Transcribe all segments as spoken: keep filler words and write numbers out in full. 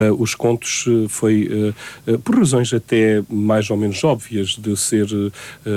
Uh, os contos uh, foi, uh, uh, por razões até mais ou menos óbvias, de ser uh,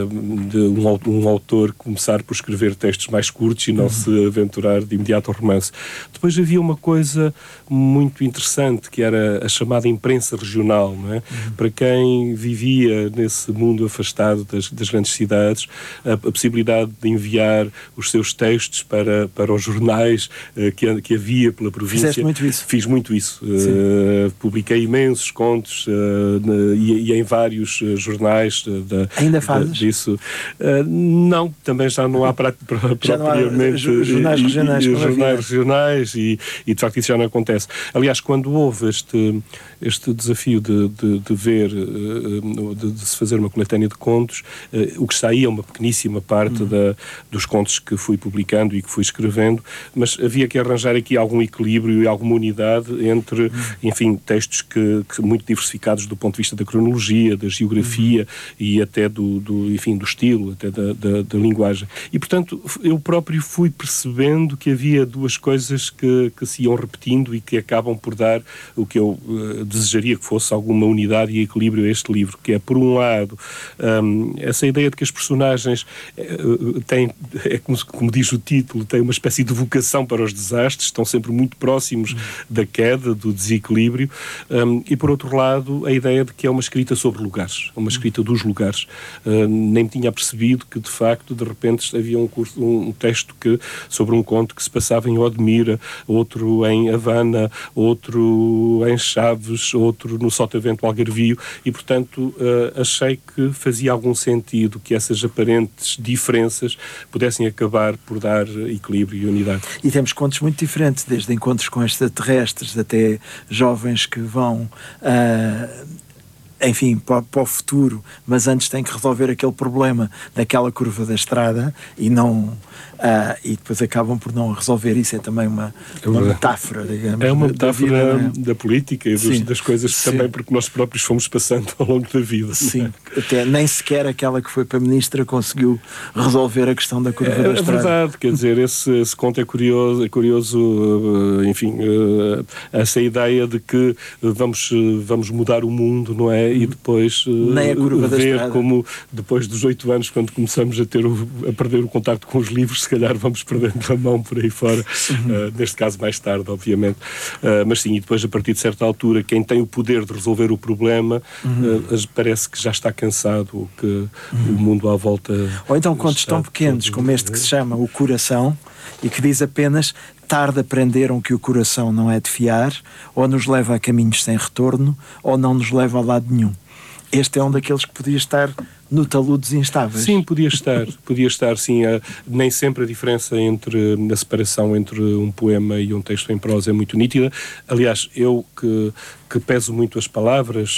de um, um autor começar por escrever textos mais curtos e não uhum. se aventurar de imediato ao romance. Depois havia uma coisa muito interessante, que era a chamada imprensa regional, não é? Uhum. Para quem vivia nesse mundo afastado das, das grandes cidades, a, a possibilidade de enviar os seus textos para, para os jornais uh, que, que havia pela província. Fizeste muito isso. Fiz muito isso. Uh, publiquei imensos contos uh, na, e, e em vários uh, jornais uh, da, ainda fazes? disso. Uh, não, também já não há pra, pra, já propriamente não há jornais e, regionais, e, jornais regionais e, e de facto isso já não acontece. Aliás, quando houve este, este desafio de, de, de ver, uh, de, de se fazer uma coletânea de contos, uh, o que saía uma pequeníssima parte uhum. da, dos contos que fui publicando e que fui escrevendo, mas havia que arranjar aqui algum equilíbrio e alguma unidade entre, uhum. enfim, textos que, que muito diversificados do ponto de vista da cronologia, da geografia uhum. e até do, do, enfim, do estilo, até da, da, da linguagem. E, portanto, eu próprio fui percebendo que havia duas coisas que, que se iam repetindo e que acabam por dar o que eu uh, desejaria que fosse alguma unidade e equilíbrio a este livro, que é, por um lado, um, essa ideia de que as personagens uh, têm, é como, como diz o título, têm uma espécie de vocação para os desastres, estão sempre muito próximos uhum. da queda, do desequilíbrio. Um, e por outro lado a ideia de que é uma escrita sobre lugares, uma escrita dos lugares. Uh, nem me tinha percebido que de facto de repente havia um, curso, um texto que, sobre um conto que se passava em Odmira, outro em Havana, outro em Chaves, outro no Sotavento Algarvio e portanto uh, achei que fazia algum sentido que essas aparentes diferenças pudessem acabar por dar equilíbrio e unidade. E temos contos muito diferentes, desde encontros com extraterrestres até jovens que vão, uh, enfim, para, para o futuro, mas antes têm que resolver aquele problema daquela curva da estrada e não... Uh, e depois acabam por não resolver. Isso é também uma, uma metáfora, digamos. É uma da, metáfora da, vida, da política e dos, das coisas sim. também porque nós próprios fomos passando ao longo da vida. Sim, é? Até nem sequer aquela que foi para a ministra conseguiu resolver a questão da curva é, da estrada. É verdade, quer dizer, esse, esse conto é curioso, é curioso uh, enfim, uh, essa ideia de que vamos, uh, vamos mudar o mundo, não é? E depois uh, nem a curva da ver estrada. Como depois dos oito anos, quando começamos a, ter o, a perder o contacto com os livros, se calhar vamos perdendo a mão por aí fora, uh, neste caso mais tarde, obviamente. Uh, mas sim, e depois a partir de certa altura, quem tem o poder de resolver o problema, uhum. uh, parece que já está cansado, ou que uhum. o mundo à volta... Ou então contos tão pequenos como este que se chama O Coração, e que diz apenas: tarde aprenderam que o coração não é de fiar, ou nos leva a caminhos sem retorno, ou não nos leva a lado nenhum. Este é um daqueles que podia estar no Taludes Instáveis. Sim, podia estar, podia estar, sim. A, nem sempre a diferença entre, a separação entre um poema e um texto em prosa é muito nítida. Aliás, eu que, que peso muito as palavras,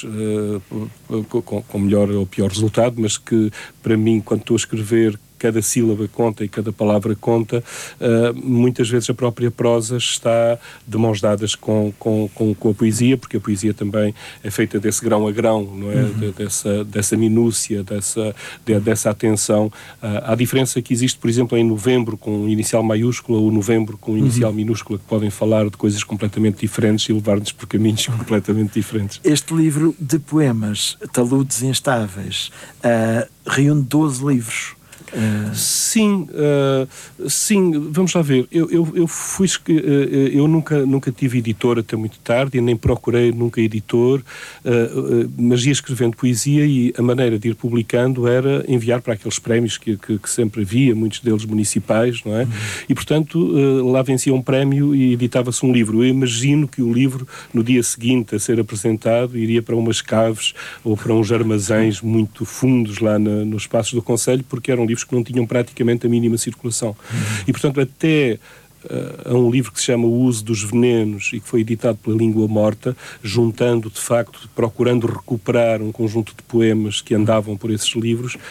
uh, com, com melhor ou pior resultado, mas que, para mim, quando estou a escrever, cada sílaba conta e cada palavra conta, uh, muitas vezes a própria prosa está de mãos dadas com, com, com, com a poesia, porque a poesia também é feita desse grão a grão, não é? Uhum. De, dessa, dessa minúcia, dessa, de, dessa atenção. Uh, há diferença que existe, por exemplo, em novembro com inicial maiúscula ou novembro com inicial uhum. minúscula, que podem falar de coisas completamente diferentes e levar-nos por caminhos completamente diferentes. Este livro de poemas, Taludes Instáveis, uh, reúne doze livros. Uh... Sim, uh, sim, vamos lá ver. Eu, eu, eu fui uh, eu nunca, nunca tive editor até muito tarde e nem procurei nunca editor, uh, uh, mas ia escrevendo poesia e a maneira de ir publicando era enviar para aqueles prémios que, que, que sempre havia, muitos deles municipais, não é? Uhum. E portanto uh, lá vencia um prémio e editava-se um livro. Eu imagino que o livro no dia seguinte a ser apresentado iria para umas caves ou para uns armazéns muito fundos lá na, nos espaços do Conselho, porque eram livros que não tinham praticamente a mínima circulação. Uhum. E, portanto, até uh, a um livro que se chama O Uso dos Venenos e que foi editado pela Língua Morta, juntando, de facto, procurando recuperar um conjunto de poemas que andavam por esses livros,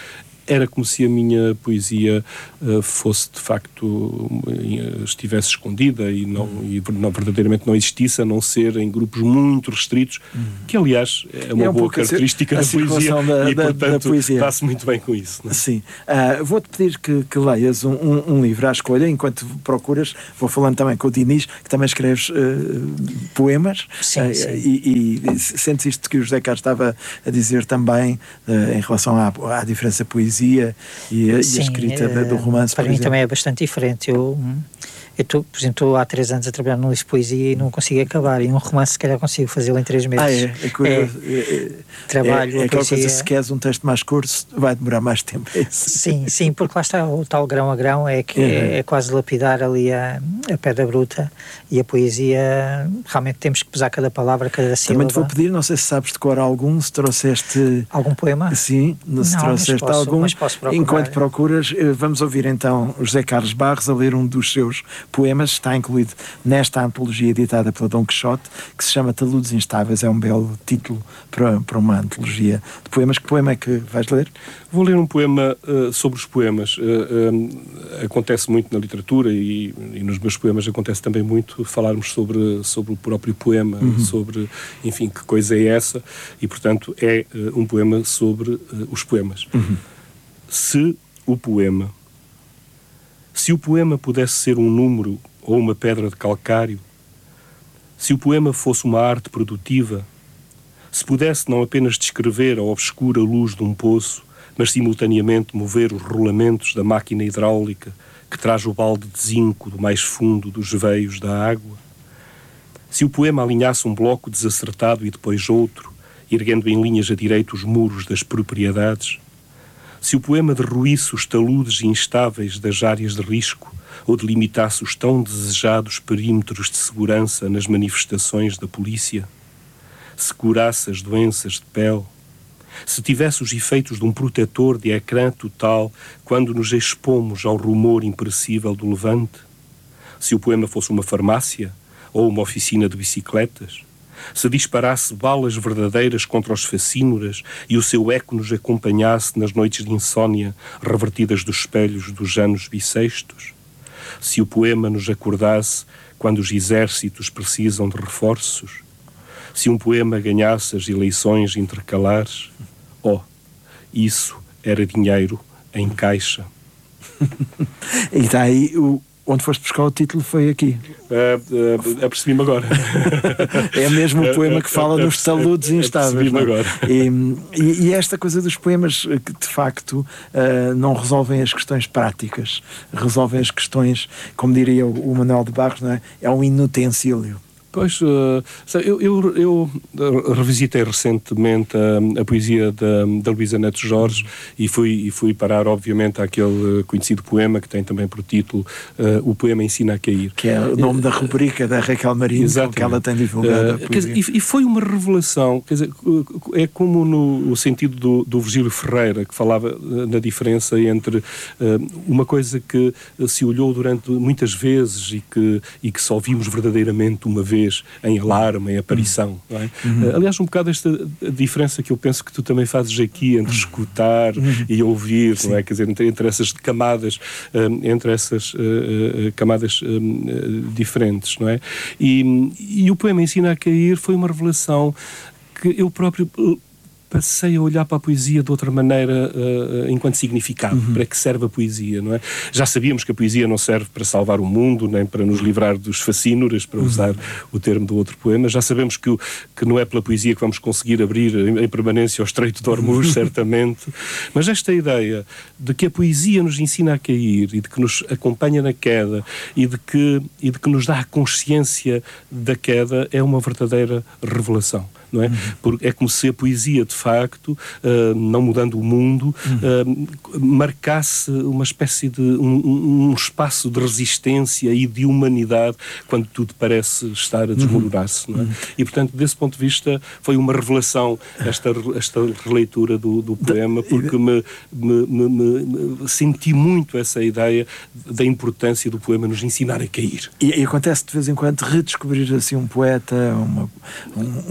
era como se a minha poesia uh, fosse de facto uh, estivesse escondida e não, uhum. e não verdadeiramente não existisse, a não ser em grupos muito restritos, uhum. que aliás é uma é um boa característica a, da poesia da, e da, portanto da dá-se muito bem com isso. Não é? Sim. Uh, vou-te pedir que, que leias um, um, um livro à escolha, enquanto procuras, vou falando também com o Dinis, que também escreves uh, poemas. Sim, uh, sim. E, e sentes isto que o José Carlos estava a dizer também uh, em relação à, à diferença da poesia e a, sim, e a escrita uh, do romance. Para mim exemplo. Também é bastante diferente. Eu, eu tô, por exemplo, estou há três anos a trabalhar num livro de poesia e não consigo acabar. E um romance, se calhar, consigo fazê-lo em três meses. Ah, é? É curioso. É, é, trabalho, é, é aquela poesia... coisa, se queres um texto mais curto, vai demorar mais tempo. É sim, sim, porque lá está o tal grão a grão, é que é, é, é quase lapidar ali a, a pedra bruta, e a poesia, realmente temos que pesar cada palavra, cada sílaba. Também te vou pedir, não sei se sabes decorar algum, se trouxeste... Algum poema? Sim, se não, trouxeste posso, algum. Mas posso procurar. Enquanto procuras, vamos ouvir então o José Carlos Barros a ler um dos seus poemas, está incluído nesta antologia editada pela Dom Quixote, que se chama Taludes Instáveis. É um belo título para, para uma antologia de poemas. Que poema é que vais ler? Vou ler um poema uh, sobre os poemas. Uh, um, acontece muito na literatura e, e nos meus poemas acontece também muito falarmos sobre, sobre o próprio poema, uhum. sobre, enfim, que coisa é essa, e portanto é uh, um poema sobre uh, os poemas. Uhum. Se o poema se o poema pudesse ser um número ou uma pedra de calcário, se o poema fosse uma arte produtiva, se pudesse não apenas descrever a obscura luz de um poço, mas simultaneamente mover os rolamentos da máquina hidráulica que traz o balde de zinco do mais fundo dos veios da água, se o poema alinhasse um bloco desacertado e depois outro, erguendo em linhas a direito os muros das propriedades, se o poema derruísse os taludes instáveis das áreas de risco ou delimitasse os tão desejados perímetros de segurança nas manifestações da polícia, se curasse as doenças de pele, se tivesse os efeitos de um protetor de ecrã total quando nos expomos ao rumor imperecível do levante, se o poema fosse uma farmácia ou uma oficina de bicicletas, se disparasse balas verdadeiras contra os facínoras e o seu eco nos acompanhasse nas noites de insónia revertidas dos espelhos dos anos bissextos, se o poema nos acordasse quando os exércitos precisam de reforços, se um poema ganhasse as eleições intercalares, oh, isso era dinheiro em caixa. E está aí o... Onde foste buscar o título foi aqui. Uh, uh, apercebi-me agora. É mesmo o poema que fala uh, uh, nos taludes instáveis. Apercebi-me agora. E, e, e esta coisa dos poemas que de facto uh, não resolvem as questões práticas, resolvem as questões, como diria o, o Manuel de Barros, não é? É um inutensílio. Pois, uh, eu, eu, eu revisitei recentemente a, a poesia da, da Luísa Neto Jorge e fui, e fui parar, obviamente, àquele conhecido poema que tem também por título uh, O Poema Ensina a Cair. Que é o nome uh, da rubrica da Raquel Marinho, que ela tem divulgado. Uh, quer dizer, e, e foi uma revelação, quer dizer, é como no, no sentido do, do Virgílio Ferreira, que falava uh, na diferença entre uh, uma coisa que uh, se olhou durante muitas vezes e que, e que só vimos verdadeiramente uma vez em alarme, em aparição. Não é? Uhum. Aliás, um bocado esta diferença que eu penso que tu também fazes aqui entre escutar uhum. e ouvir, não é? Quer dizer, entre, entre essas camadas, um, entre essas uh, uh, camadas um, uh, diferentes, não é? E, e o poema Ensina a Cair foi uma revelação que eu próprio passei a olhar para a poesia de outra maneira uh, enquanto significado, uhum. para que serve a poesia, não é? Já sabíamos que a poesia não serve para salvar o mundo, nem para nos livrar dos facínoras, para uhum. usar o termo do outro poema. Já sabemos que, o, que não é pela poesia que vamos conseguir abrir em, em permanência o Estreito de Hormuz, certamente. Mas esta ideia de que a poesia nos ensina a cair e de que nos acompanha na queda e de que, e de que nos dá a consciência da queda é uma verdadeira revelação. Não é? Uhum. Porque é como se a poesia, de facto, uh, não mudando o mundo, uhum. uh, marcasse uma espécie de um, um espaço de resistência e de humanidade quando tudo parece estar a desmoronar-se. Não é? Uhum. E, portanto, desse ponto de vista, foi uma revelação esta, esta releitura do, do poema, porque me, me, me, me senti muito essa ideia da importância do poema nos ensinar a cair. E, e acontece de vez em quando redescobrir assim um poeta, uma, um, uma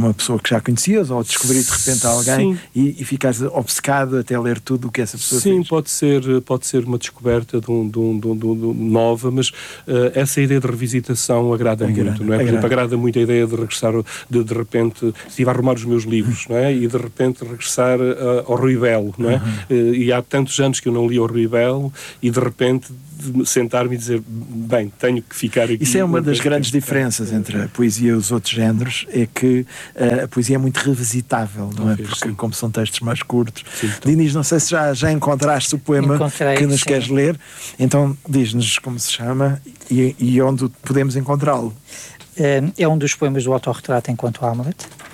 uma pessoa que já conhecias, ou descobrir de repente alguém e, e ficares obcecado até ler tudo o que essa pessoa Sim, fez. pode ser, pode ser uma descoberta de um, de um, de um, de um, nova, mas uh, essa ideia de revisitação agrada agrada, muito, não é? Por agrada. exemplo, agrada muito a ideia de regressar, de, de repente, estive a arrumar os meus livros, não é? E de repente regressar uh, ao Rui Belo, não é? Uhum. Uh, e há tantos anos que eu não li o Rui Belo e de repente sentar-me e dizer, bem, tenho que ficar aqui. Isso é uma das grandes diferenças entre a poesia e os outros géneros, é que uh, a poesia é muito revisitável, não é? Porque sim. como são textos mais curtos. Sim, então. Dinis, não sei se já, já encontraste o poema Encontrei, que nos sim. queres ler, então diz-nos como se chama e, e onde podemos encontrá-lo. É um dos poemas do autorretrato enquanto Hamlet.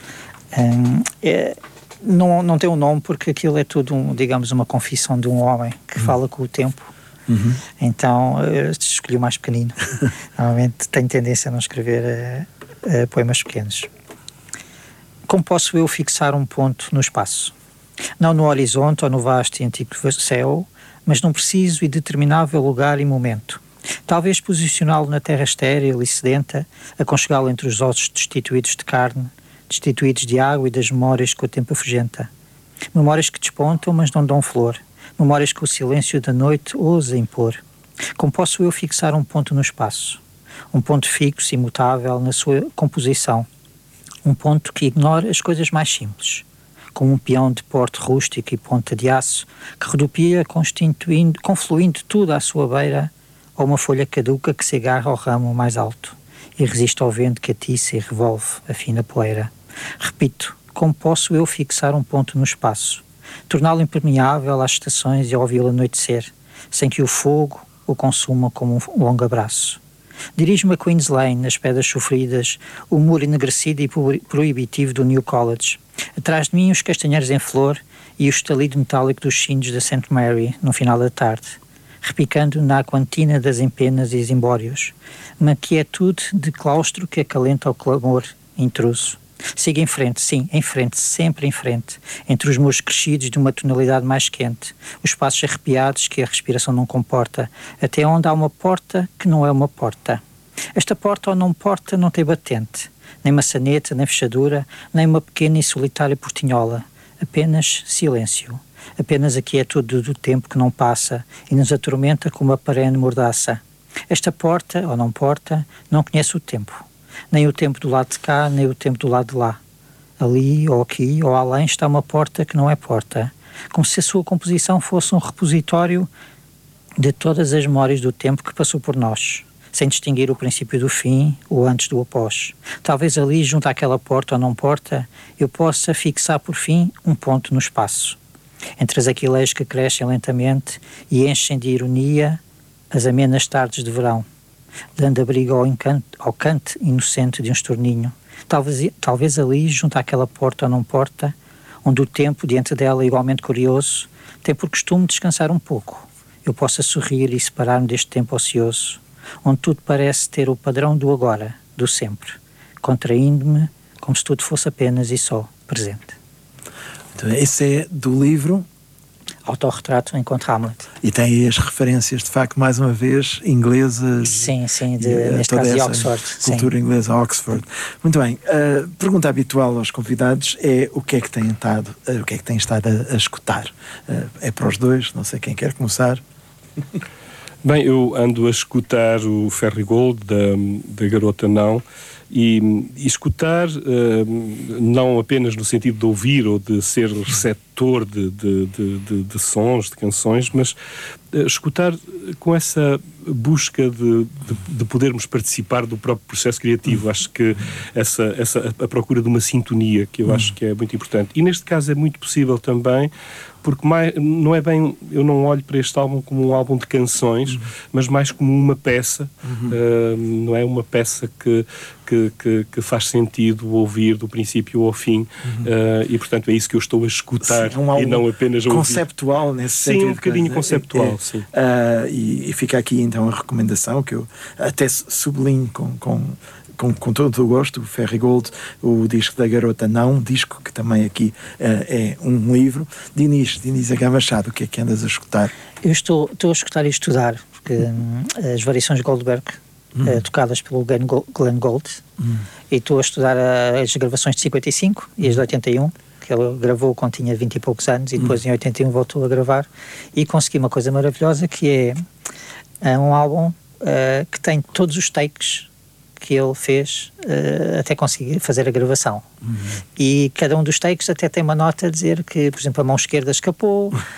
É, não, não tem um nome porque aquilo é tudo, um, digamos, uma confissão de um homem que hum. fala com o tempo. Uhum. Então eu escolhi o mais pequenino. Normalmente tenho tendência a não escrever uh, uh, poemas pequenos. Como posso eu fixar um ponto no espaço? Não no horizonte ou no vasto e antigo céu, mas num preciso e determinável lugar e momento. Talvez posicioná-lo na terra estéril e sedenta, aconchegá-lo entre os ossos destituídos de carne, destituídos de água e das memórias que o tempo afugenta. Memórias que despontam, mas não dão flor. Memórias que o silêncio da noite ousa impor. Como posso eu fixar um ponto no espaço? Um ponto fixo e imutável na sua composição. Um ponto que ignora as coisas mais simples. Como um peão de porte rústico e ponta de aço que rodopia constituindo, confluindo tudo à sua beira, ou uma folha caduca que se agarra ao ramo mais alto e resiste ao vento que atiça e revolve a fina poeira. Repito, como posso eu fixar um ponto no espaço? Torná-lo impermeável às estações e ao ouvi-lo anoitecer, sem que o fogo o consuma como um longo abraço. Dirijo-me a Queen's Lane, nas pedras sofridas, o muro enegrecido e proibitivo do New College. Atrás de mim os castanheiros em flor e o estalido metálico dos sinos da Saint Mary, no final da tarde, repicando na aquantina das empenas e zimbórios, uma quietude de claustro que acalenta o clamor intruso. Siga em frente, sim, em frente, sempre em frente, entre os muros crescidos de uma tonalidade mais quente, os passos arrepiados que a respiração não comporta, até onde há uma porta que não é uma porta. Esta porta ou não porta não tem batente, nem maçaneta, nem fechadura, nem uma pequena e solitária portinhola, apenas silêncio, apenas a quietude do tempo que não passa e nos atormenta com uma perene mordaça. Esta porta ou não porta não conhece o tempo. Nem o tempo do lado de cá, nem o tempo do lado de lá. Ali, ou aqui, ou além está uma porta que não é porta, como se a sua composição fosse um repositório de todas as memórias do tempo que passou por nós, sem distinguir o princípio do fim, o antes do após. Talvez ali, junto àquela porta ou não porta, eu possa fixar por fim um ponto no espaço, entre as aquileias que crescem lentamente e enchem de ironia as amenas tardes de verão, dando abrigo ao, encanto, ao cante inocente de um estorninho. Talvez, talvez ali, junto àquela porta ou não porta, onde o tempo, diante dela, igualmente curioso, tem por costume descansar um pouco, eu possa sorrir e separar-me deste tempo ocioso, onde tudo parece ter o padrão do agora, do sempre, contraindo-me como se tudo fosse apenas e só presente. Então, esse é do livro Autorretrato enquanto Hamlet. E tem aí as referências, de facto, mais uma vez, inglesas. Sim, sim, de, e, neste caso de Oxford. Cultura sim. inglesa, Oxford. Muito bem. A pergunta habitual aos convidados é o que é que têm estado, o que é que têm estado a, a escutar. É para os dois, não sei quem quer começar. Bem, eu ando a escutar o Ferrygold, da, da Garota Não, e, e escutar uh, não apenas no sentido de ouvir ou de ser receptor de, de, de, de, de sons, de canções, mas uh, escutar com essa busca de, de, de podermos participar do próprio processo criativo. Acho que essa, essa, a procura de uma sintonia, que eu acho que é muito importante. E neste caso é muito possível também, porque mais, não é bem, eu não olho para este álbum como um álbum de canções, uhum. mas mais como uma peça, uhum. uh, não é uma peça que, que, que, que faz sentido ouvir do princípio ao fim, uhum. uh, e portanto é isso que eu estou a escutar. Sim, é um álbum e não apenas a ouvir. Conceptual nesse sim, sentido. Sim, um bocadinho conceptual, é, sim. Uh, e, e fica aqui então a recomendação que eu até sublinho com... com Com, com todo o gosto, o Ferrygold, o disco da Garota Não, um disco que também aqui uh, é um livro. Dinis, Dinis H. Machado, o que é que andas a escutar? Eu estou, estou a escutar e estudar, porque hum, as variações de Goldberg uh, tocadas pelo Glenn Gould, Glenn Gould. Hum. E estou a estudar a, as gravações de cinquenta e cinco e as de oitenta e um, que ele gravou quando tinha vinte e poucos anos, e depois hum. em oitenta e um voltou a gravar, e consegui uma coisa maravilhosa, que é, é um álbum uh, que tem todos os takes que ele fez uh, até conseguir fazer a gravação. Uhum. E cada um dos takes até tem uma nota a dizer que, por exemplo, a mão esquerda escapou, um, uh,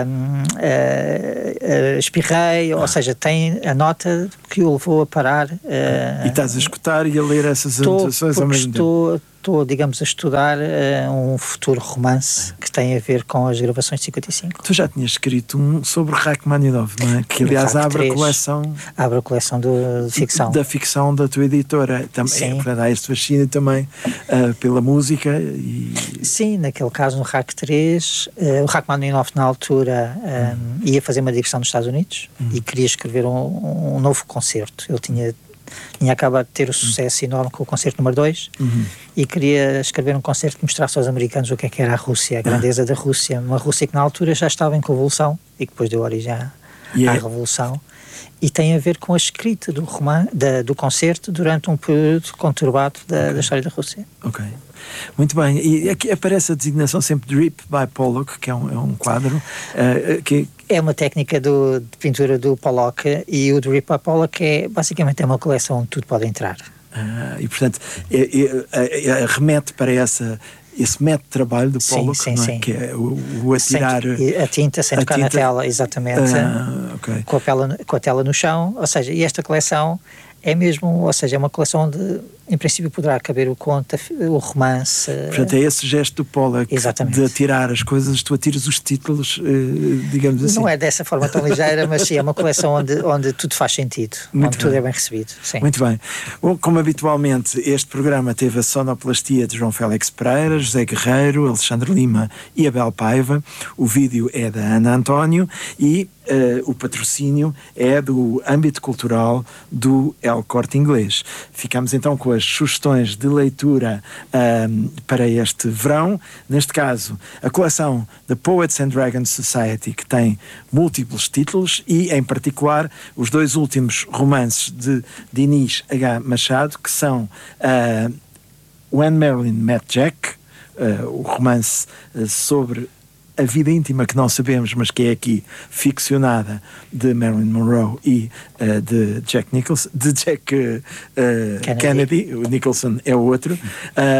uh, espirrei, ah. ou seja, tem a nota que o levou a parar. Uh, e estás a escutar e a ler essas anotações ao mesmo estou, tempo? Estou, digamos, a estudar uh, um futuro romance que tem a ver com as gravações de cinquenta e cinco. Tu já tinhas escrito um sobre Rachmaninoff, não é? Que aliás abre a coleção... Abre a coleção de, de ficção. Da ficção da tua editora. Também, Sim. Portanto, há este fascínio também uh, pela música e... Sim, naquele caso no R A C três, uh, o Rachmaninoff na altura um, ia fazer uma digressão nos Estados Unidos hum. e queria escrever um, um novo concerto. Ele tinha... tinha acabado de ter o sucesso uhum. enorme com o concerto número dois uhum. e queria escrever um concerto que mostrasse aos americanos o que é que era a Rússia, a grandeza uhum. da Rússia, uma Rússia que na altura já estava em convulsão e que depois deu origem à, yeah. à revolução, e tem a ver com a escrita do, romance, da, do concerto durante um período conturbado da, okay. da história da Rússia. Ok. Muito bem, e aqui aparece a designação sempre Drip by Pollock, que é um, é um quadro uh, que... É uma técnica do, de pintura do Pollock, e o Drip by Pollock é basicamente é uma coleção onde tudo pode entrar. Uh, e portanto é, é, é, remete para essa... esse método de trabalho do Pollock, sim, sim, não é? sim. Que é o, o atirar... Sem, a tinta sem tocar na tela, exatamente. Ah, okay. com, a tela, com a tela no chão, ou seja, e esta coleção é mesmo, ou seja, é uma coleção onde em princípio poderá caber o conto, o romance. Portanto, é esse gesto do Pollock exatamente. De atirar as coisas, tu atiras os títulos, digamos assim. Não é dessa forma tão ligeira, mas sim, é uma coleção onde, onde tudo faz sentido, Muito onde bem. Tudo é bem recebido. Sim. Muito bem. Bom, como habitualmente, este programa teve a sonoplastia de João Félix Pereira, José Guerreiro, Alexandre Lima e Abel Paiva. O vídeo é da Ana António e Uh, o patrocínio é do âmbito cultural do El Corte Inglês. Ficamos então com as sugestões de leitura uh, para este verão. Neste caso, a coleção The Poets and Dragons Society, que tem múltiplos títulos e, em particular, os dois últimos romances de Dinis H. Machado, que são uh, When Marilyn Met Jack, uh, o romance uh, sobre a vida íntima que não sabemos, mas que é aqui ficcionada, de Marilyn Monroe e uh, de Jack Nicholson, de Jack uh, Kennedy. Kennedy, o Nicholson é o outro, uh,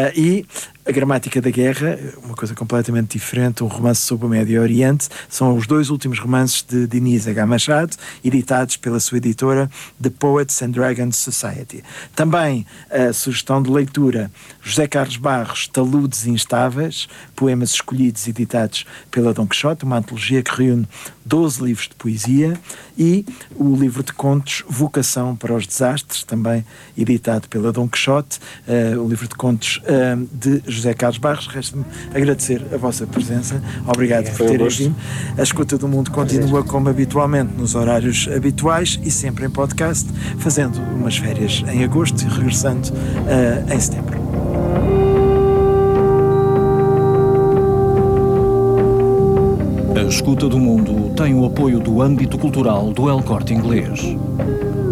e A Gramática da Guerra, uma coisa completamente diferente, um romance sobre o Médio Oriente. São os dois últimos romances de Dinis H. Machado, editados pela sua editora The Poets and Dragons Society. Também a sugestão de leitura: José Carlos Barros, Taludes Instáveis, poemas escolhidos e editados pela Dom Quixote, uma antologia que reúne doze livros de poesia, e o livro de contos Vocação para os Desastres, também editado pela Dom Quixote, uh, o livro de contos uh, de José Carlos Barros. Resta-me agradecer a vossa presença. Obrigado por terem vindo. A Escuta do Mundo continua como habitualmente nos horários habituais e sempre em podcast, fazendo umas férias em agosto e regressando uh, em setembro. A Escuta do Mundo tem o apoio do âmbito cultural do El Corte Inglês.